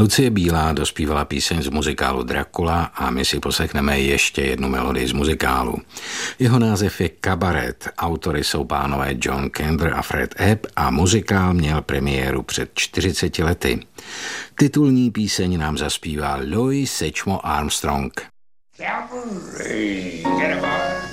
Lucie Bílá dospívala píseň z muzikálu Dracula a my si poslechneme ještě jednu melodii z muzikálu. Jeho název je Kabaret, autory jsou pánové John Kander a Fred Ebb a muzikál měl premiéru před 40 lety. Titulní píseň nám zaspívá Louis Sečmo Armstrong. Cabaret, get it, boy.